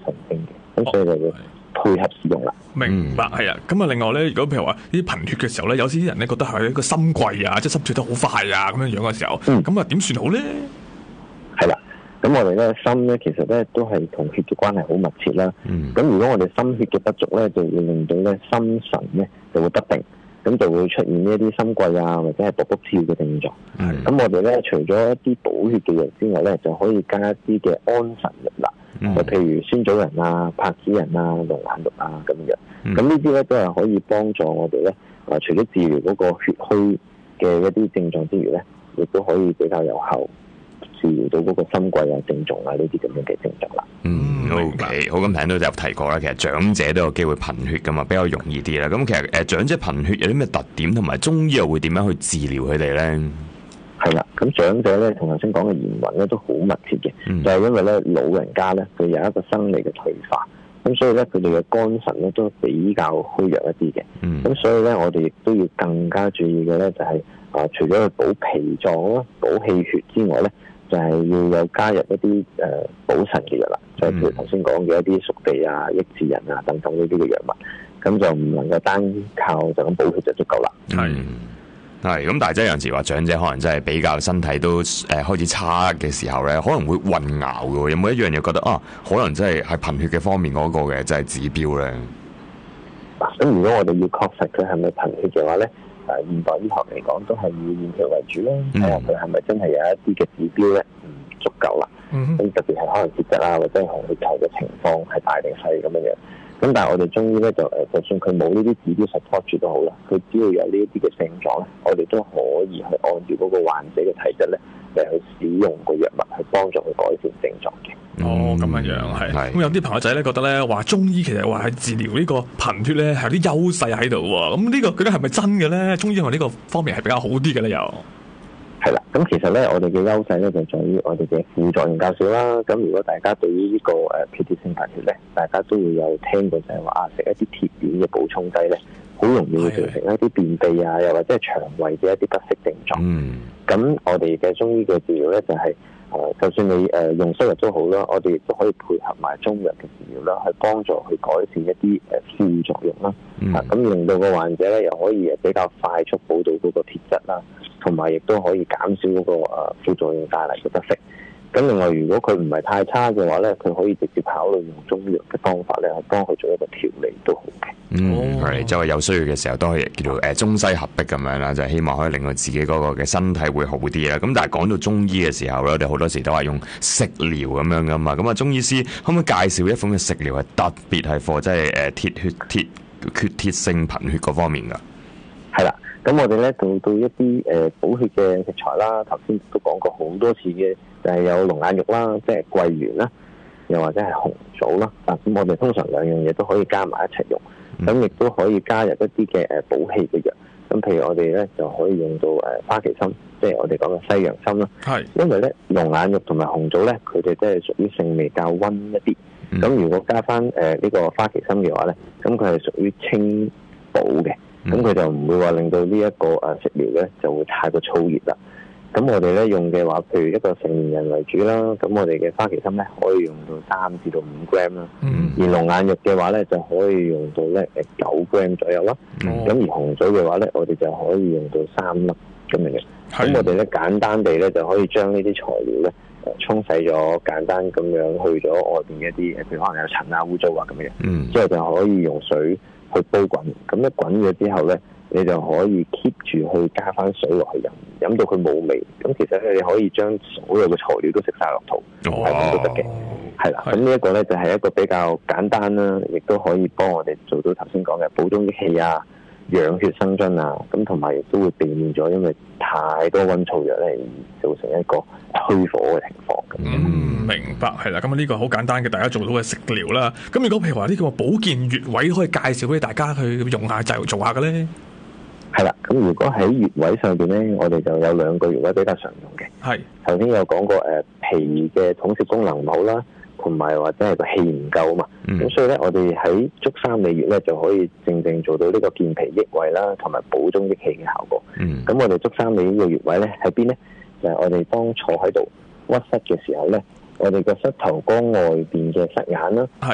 神經嘅，咁所以就會配合使用啦。 明白，係啊。咁啊，另外咧，如果譬如話啲貧血嘅時候咧，有啲人咧覺得係一個心悸啊，即係心跳得好快啊咁樣樣嘅時候，咁啊點算好咧？係啦， 咁我哋咧心咧其實咧都係同血嘅關係好密切啦。咁如果我哋心血嘅不足咧，就會令到咧心神咧就會不定，咁就會出現呢一啲心悸啊，或者係卜卜跳嘅症狀。咁我哋咧除咗一啲補血嘅藥之外咧，就可以加一啲嘅安神藥啦。就譬如酸棗仁啊、柏子仁啊、龍眼肉啊咁樣，咁呢啲咧都係可以幫助我哋咧，除咗治療嗰個血虛嘅一啲症狀之餘咧，亦都可以比較有效治療到嗰個心悸啊、症狀啊呢啲咁樣嘅症狀啦。 OK， 好，咁聽到就有提過啦，其實長者都有機會貧血噶嘛，比較容易啲啦。咁其實長者貧血有啲咩特點，同埋中醫又會點樣去治療佢哋咧？ 係啦，咁長者咧同頭先講嘅炎暈咧都好密切嘅，就係因為咧老人家咧佢有一個生理嘅退化，咁所以咧佢哋嘅肝腎咧都比較虛弱一啲嘅，咁所以咧我哋亦都要更加注意嘅咧就係除咗去補脾臟啦、補氣血之外咧，就係要有加入一啲補腎嘅藥啦，就係譬如頭先講嘅一啲熟地啊、益智仁啊等等呢啲嘅藥物，咁就唔能夠單靠就咁補血就足夠啦。 係咁，但係真係有陣時話長者可能真係比較身體都開始差嘅時候咧，可能會混淆嘅。有冇一樣嘢覺得可能真係貧血嘅方面嗰個嘅就係指標咧？ 咁如果我哋要確實佢係咪貧血嘅話咧，現代醫學嚟講都係以驗血為主啦，睇下佢係咪真係有一啲嘅指標咧唔足夠啦。咁特別係可能結質啊，或者係紅血球嘅情況係大定細咁樣樣。咁但係我哋中醫咧就算佢冇呢啲指標 support 住都好啦，佢只要有呢一啲嘅症狀咧，我哋都可以去按照嗰個患者嘅體質咧嚟去使用個藥物去幫助佢改善症狀嘅。 咁樣樣係。咁有啲朋友仔咧覺得咧話中醫其實話係治療呢個貧血咧係有啲優勢喺度喎。咁呢個究竟係咪真嘅咧？中醫喺呢個方面係比較好啲嘅咧又？ 係啦，咁其實咧，我哋嘅優勢咧就在於我哋嘅副作用較少啦。咁如果大家對於呢個缺鐵性貧血咧，大家都會有聽過就係話食一啲鐵鏈嘅補充劑咧，好容易會造成一啲便秘啊，又或者係腸胃嘅一啲不適症狀。咁我哋嘅中醫嘅治療咧就係就算你用西藥都好啦，我哋亦都可以配合埋中藥嘅治療啦，去幫助去改善一啲副作用啦。咁令到個患者咧又可以比較快速補到嗰個鐵質啦。同埋亦都可以減少嗰個副作用帶嚟嘅不適。咁另外，如果佢唔係太差嘅話咧，佢可以直接考慮用中藥嘅方法咧，去幫佢做一個調理都好嘅。 係，即係有需要嘅時候都可以叫做中西合璧咁樣啦，就係希望可以令到自己嗰個嘅身體會好啲啦。咁但係講到中醫嘅時候咧，我哋好多時都係用食療咁樣噶嘛。咁中醫師可唔可以介紹一款嘅食療係特別係貨，即係缺鐵性貧血嗰方面噶？ 係啦。咁我哋咧到一啲補血嘅食材啦，頭先都講過好多次嘅，就係有龍眼肉啦，即係桂圓啦，又或者係紅棗啦。咁我哋通常兩樣嘢都可以加埋一齊用，咁亦都可以加入一啲嘅補氣嘅藥。咁譬如我哋咧就可以用到花旗參，即係我哋講嘅西洋參啦。因為咧龍眼肉同埋紅棗咧，佢哋都係屬於性味較溫一啲。咁如果加翻呢個花旗參嘅話咧，咁佢係屬於清補嘅。咁佢就唔會話令到呢一個食療咧就會太過燥熱啦。咁我哋咧用嘅話，譬如一個成年人為主啦，咁我哋嘅花旗參咧可以用到3至到5 gram 啦。而龍眼肉嘅話咧就可以用到咧9 gram 左右啦。咁而紅棗嘅話咧，我哋就可以用到3粒咁樣嘅。咁我哋咧簡單地咧就可以將呢啲材料咧沖洗咗，簡單咁樣去咗外邊嘅一啲，譬如可能有塵啊、污糟啊咁樣。之後就可以用水去煲滾，咁一滾咗之後咧，你就可以 keep 住去加翻水落去飲，飲到佢冇味。咁其實咧，你可以將所有嘅材料都食晒落肚，係咁都得嘅。係啦，咁呢一個咧就係一個比較簡單啦，亦都可以幫我哋做到頭先講嘅補中益氣啊、養血生津啊。咁同埋亦都會避免咗因為太多溫燥藥咧而造成一個虛火嘅情況。 明白，係啦。咁呢個好簡單嘅，大家做到嘅食療啦。咁如果譬如話呢個保健穴位可以介紹俾大家去用下就做下嘅咧？ 係啦，咁如果喺穴位上邊咧，我哋就有2個穴位比較常用嘅。係頭先有講過脾嘅統攝功能唔好啦，同埋或者係個氣唔夠啊嘛。咁所以咧，我哋喺足三里穴咧就可以正做到呢個健脾益胃啦，同埋補中益氣嘅效果。咁我哋足三里呢個穴位咧喺邊咧？就係我哋當坐喺度屈膝嘅時候咧，我哋個膝頭哥外邊嘅膝眼啦。